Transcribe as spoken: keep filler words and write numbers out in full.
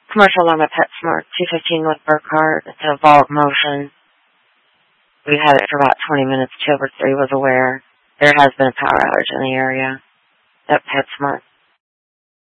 Commercial alarm at PetSmart, two fifteen North Burkhart. It's a Vault motion. We had it for about twenty minutes. Two over three was aware. There has been a power outage in the area at PetSmart.